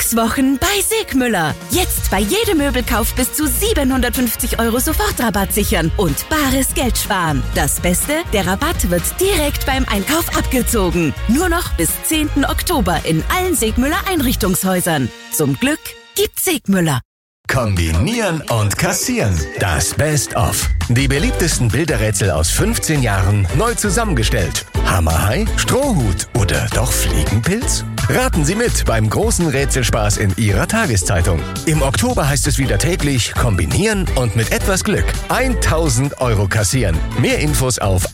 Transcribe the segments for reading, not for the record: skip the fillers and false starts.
Glückswochen bei Segmüller. Jetzt bei jedem Möbelkauf bis zu 750 € Sofortrabatt sichern und bares Geld sparen. Das Beste, der Rabatt wird direkt beim Einkauf abgezogen. Nur noch bis 10. Oktober in allen Segmüller Einrichtungshäusern. Zum Glück gibt's Segmüller. Kombinieren und kassieren. Das Best-of. Die beliebtesten Bilderrätsel aus 15 Jahren neu zusammengestellt. Hammerhai, Strohhut oder doch Fliegenpilz? Raten Sie mit beim großen Rätselspaß in Ihrer Tageszeitung. Im Oktober heißt es wieder täglich kombinieren und mit etwas Glück 1000 € kassieren. Mehr Infos auf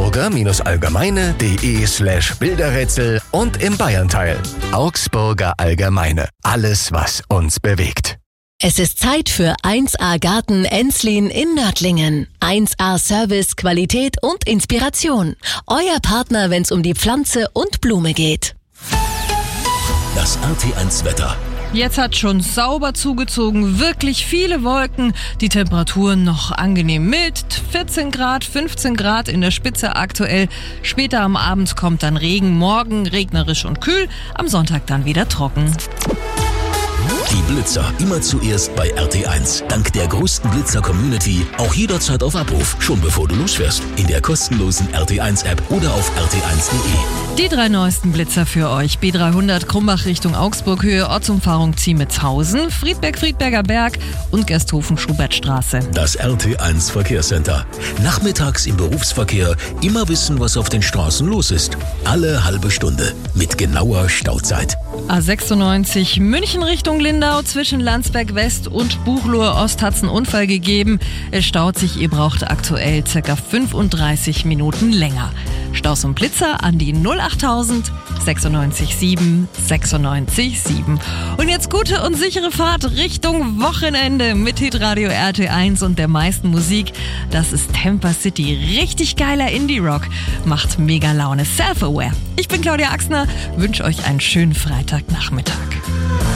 augsburger-allgemeine.de/Bilderrätsel und im Bayernteil. Augsburger Allgemeine. Alles, was uns bewegt. Es ist Zeit für 1A Garten Enslin in Nördlingen. 1A Service, Qualität und Inspiration. Euer Partner, wenn's um die Pflanze und Blume geht. Das RT1 Wetter. Jetzt hat schon sauber zugezogen, wirklich viele Wolken, die Temperaturen noch angenehm mild, 14 Grad, 15 Grad in der Spitze aktuell. Später am Abend kommt dann Regen, morgen regnerisch und kühl, am Sonntag dann wieder trocken. Die Blitzer immer zuerst bei RT1. Dank der größten Blitzer-Community auch jederzeit auf Abruf, schon bevor du losfährst. In der kostenlosen RT1-App oder auf rt1.de. Die 3 neuesten Blitzer für euch. B300 Krumbach Richtung Augsburg, Höhe Ortsumfahrung Ziemetshausen, Friedberg-Friedberger Berg und Gersthofen-Schubertstraße. Das RT1 Verkehrscenter. Nachmittags im Berufsverkehr immer wissen, was auf den Straßen los ist. Alle halbe Stunde mit genauer Stauzeit. A96 München Richtung Lindau zwischen Landsberg West und Buchloe Ost hat's einen Unfall gegeben. Es staut sich, ihr braucht aktuell ca. 35 Minuten länger. Staus und Blitzer an die 08000 96 7 96 7. Und jetzt gute und sichere Fahrt Richtung Wochenende mit Hitradio RT1 und der meisten Musik. Das ist Tampa City. Richtig geiler Indie-Rock. Macht mega Laune. Self-Aware. Ich bin Claudia Axner. Wünsche euch einen schönen Freitagnachmittag.